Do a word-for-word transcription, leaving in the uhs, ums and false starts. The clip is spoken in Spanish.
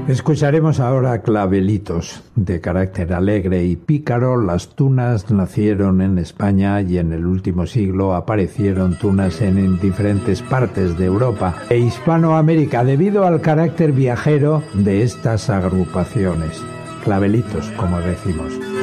Escucharemos ahora clavelitos. De carácter alegre y pícaro, las tunas nacieron en España y en el último siglo aparecieron tunas en diferentes partes de Europa e Hispanoamérica debido al carácter viajero de estas agrupaciones. Clavelitos, como decimos.